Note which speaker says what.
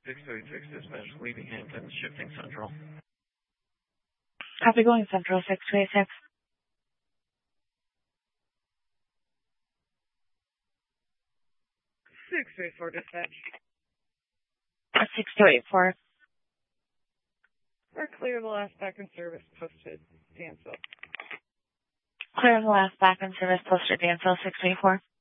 Speaker 1: 636 dispatch, leaving Hampton, shifting Central.
Speaker 2: Copy, going Central 626.
Speaker 3: 634 dispatch.
Speaker 2: 6284.
Speaker 3: We're clear the last back in service posted Dansville.
Speaker 2: Clear the last back in service posted Dansville 624.